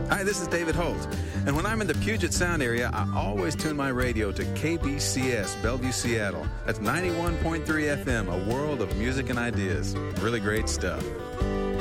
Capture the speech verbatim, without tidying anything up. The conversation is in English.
Hi, this is David Holt. And when I'm in the Puget Sound area, I always tune my radio to K B C S, Bellevue, Seattle. That's ninety-one point three F M, a world of music and ideas. Really great stuff.